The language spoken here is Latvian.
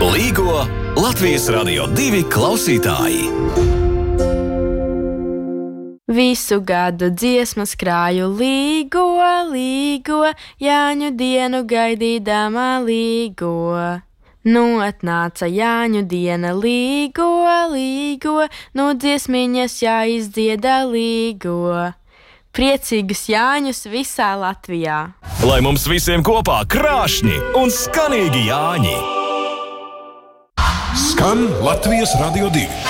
Līgo Latvijas Radio 2 klausītāji. Visu gadu dziesmas krāju līgo, līgo, Jāņu dienu gaidīdamā līgo. Nu atnāca Jāņu diena līgo, līgo, nu dziesmiņas jāizdziedā līgo. Priecīgus Jāņus visā Latvijā! Lai mums visiem kopā krāšņi un skanīgi Jāņi! Skan Latvijas Radio 2!